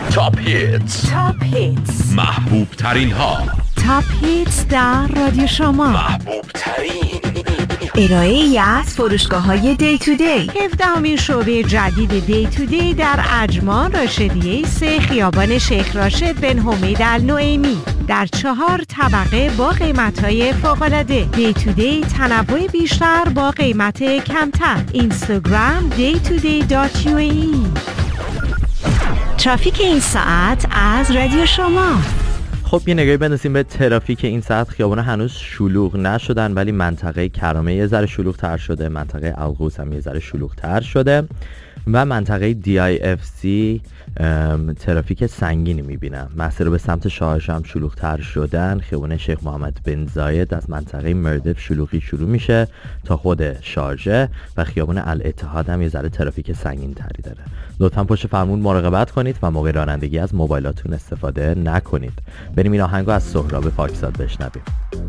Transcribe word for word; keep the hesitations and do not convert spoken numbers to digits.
تاپ هیتس تاپ هیتس محبوب ترین ها. تاپ هیتس در رادیو شما. محبوب ترین ارائه ای از فروشگاه های دی تو دی. هفدهمین شعبه جدید دی تو دی در اجمان راشدیه سه خیابان شیخ راشد بن حمید النعیمی در چهار طبقه با قیمت‌های فوق‌العاده. دی تو دی تنوع بیشتر با قیمت کمتر. اینستاگرام دی تو دی دات یو ای. ترافیک این ساعت از رادیو شما. خب یه نگاهی بندازیم به ترافیک این ساعت. خیابان هنوز شلوغ نشدن ولی منطقه کرامه یه ذره شلوغ تر شده، منطقه القدس هم یه ذره شلوغ تر شده و منطقه دی آی اف سی ترافیک سنگینی میبینم. مسیر به سمت شارژ هم شلوغ تر شدن. خیابان شیخ محمد بن زاید از منطقه مردف شلوغی شروع میشه تا خود شارژه و خیابان الاتحاد هم یه ذره ترافیک سنگین تری داره. لطفاً پشت فرمون مراقبت کنید و موقع رانندگی از موبایلاتون استفاده نکنید. بریم این آهنگو از سهراب پاکزاد بشنویم.